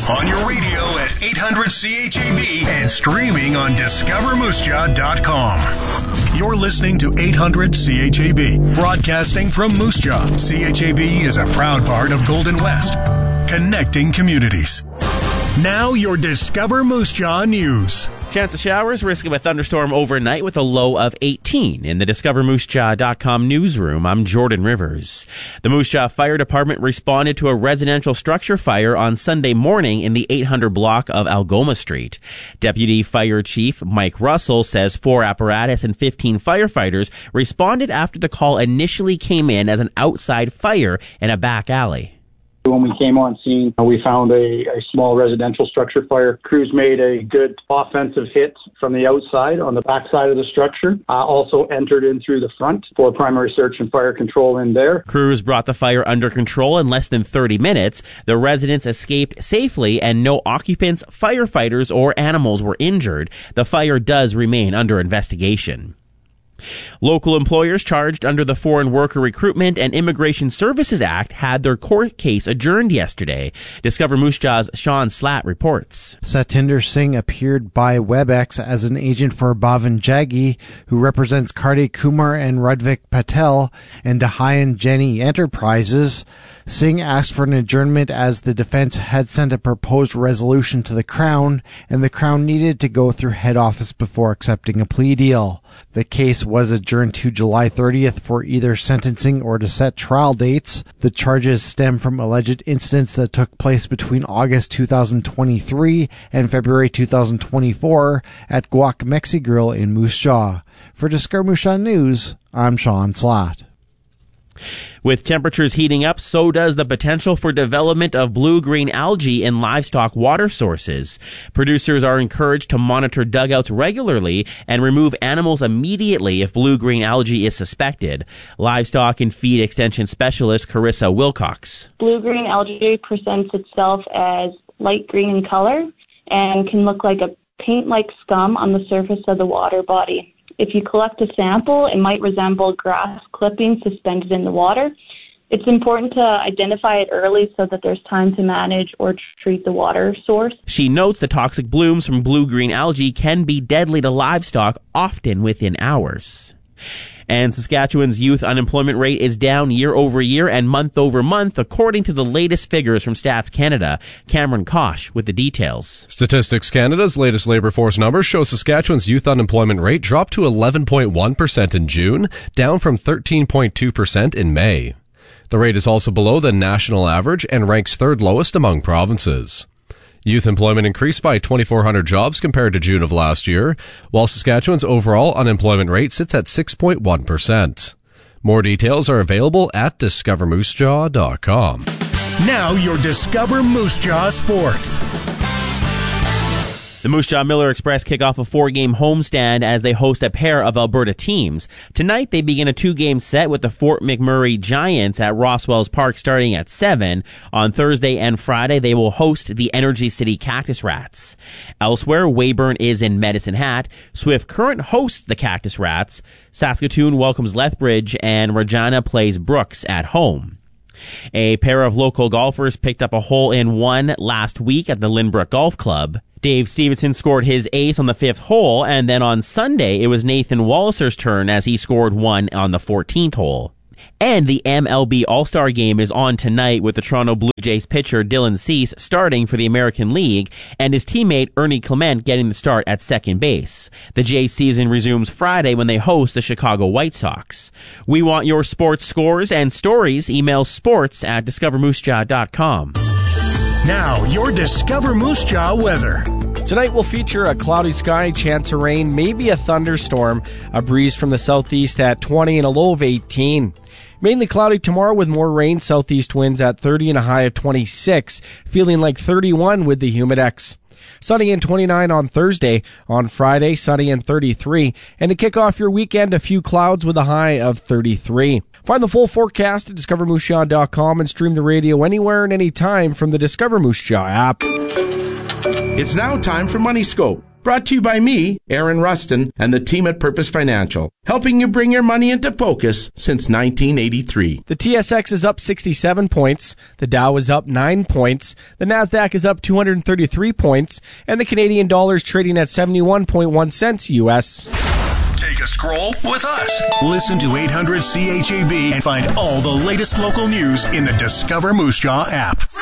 On your radio at 800 CHAB and streaming on discovermoosejaw.com. You're listening to 800 CHAB, broadcasting from Moose Jaw. CHAB is a proud part of Golden West, connecting communities. Now your Discover Moose Jaw news. Chance of showers, risk of a thunderstorm overnight with a low of 18. In the DiscoverMooseJaw.com newsroom, I'm Jordan Rivers. The Moose Jaw Fire Department responded to a residential structure fire on Sunday morning in the 800 block of Algoma Street. Deputy Fire Chief Mike Russell says 4 apparatus and 15 firefighters responded after the call initially came in as an outside fire in a back alley. When we came on scene, we found a small residential structure fire. Crews made a good offensive hit from the outside on the backside of the structure. Also entered in through the front for primary search and fire control in there. Crews brought the fire under control in less than 30 minutes. The residents escaped safely and no occupants, firefighters, or animals were injured. The fire does remain under investigation. Local employers charged under the Foreign Worker Recruitment and Immigration Services Act had their court case adjourned yesterday. Discover Moose Jaw's Sean Slatt reports. Satinder Singh appeared by WebEx as an agent for Bhavan Jaggi, who represents Kartik Kumar and Radvik Patel and Dahayan Jenny Enterprises. Singh asked for an adjournment as the defense had sent a proposed resolution to the Crown, and the Crown needed to go through head office before accepting a plea deal. The case was adjourned to July 30th for either sentencing or to set trial dates. The charges stem from alleged incidents that took place between August 2023 and February 2024 at Guac Mexi Grill in Moose Jaw. For Discover Moose Jaw News, I'm Sean Slatt. With temperatures heating up, so does the potential for development of blue-green algae in livestock water sources. Producers are encouraged to monitor dugouts regularly and remove animals immediately if blue-green algae is suspected. Livestock and feed extension specialist Carissa Wilcox. Blue-green algae presents itself as light green in color and can look like a paint-like scum on the surface of the water body. If you collect a sample, it might resemble grass clippings suspended in the water. It's important to identify it early so that there's time to manage or treat the water source. She notes the toxic blooms from blue-green algae can be deadly to livestock, often within hours. And Saskatchewan's youth unemployment rate is down year over year and month over month, according to the latest figures from Stats Canada. Cameron Kosh with the details. Statistics Canada's latest labour force numbers show Saskatchewan's youth unemployment rate dropped to 11.1% in June, down from 13.2% in May. The rate is also below the national average and ranks third lowest among provinces. Youth employment increased by 2,400 jobs compared to June of last year, while Saskatchewan's overall unemployment rate sits at 6.1%. More details are available at discovermoosejaw.com. Now your Discover Moose Jaw Sports. The Moose Jaw Miller Express kick off a 4-game homestand as they host a pair of Alberta teams. Tonight, they begin a 2-game set with the Fort McMurray Giants at Rosswells Park starting at 7. On Thursday and Friday, they will host the Energy City Cactus Rats. Elsewhere, Weyburn is in Medicine Hat. Swift Current hosts the Cactus Rats. Saskatoon welcomes Lethbridge, and Regina plays Brooks at home. A pair of local golfers picked up a hole-in-one last week at the Lynbrook Golf Club. Dave Stevenson scored his ace on the 5th hole, and then on Sunday, it was Nathan Walliser's turn as he scored one on the 14th hole. And the MLB All-Star Game is on tonight with the Toronto Blue Jays pitcher Dylan Cease starting for the American League and his teammate Ernie Clement getting the start at second base. The Jays season resumes Friday when they host the Chicago White Sox. We want your sports scores and stories. Email sports@discovermoosejaw.com. Now, your Discover Moose Jaw weather. Tonight will feature a cloudy sky, chance of rain, maybe a thunderstorm, a breeze from the southeast at 20 and a low of 18. Mainly cloudy tomorrow with more rain, southeast winds at 30 and a high of 26, feeling like 31 with the Humidex. Sunny and 29 on Thursday. On Friday, sunny and 33. And to kick off your weekend, a few clouds with a high of 33. Find the full forecast at discovermoosejaw.com and stream the radio anywhere and anytime from the Discover Moose Jaw app. It's now time for Money Scope. Brought to you by me, Aaron Rustin, and the team at Purpose Financial, helping you bring your money into focus since 1983. The TSX is up 67 points, the Dow is up 9 points, the NASDAQ is up 233 points, and the Canadian dollar is trading at 71.1 cents U.S. Take a scroll with us. Listen to 800 CHAB and find all the latest local news in the Discover Moose Jaw app.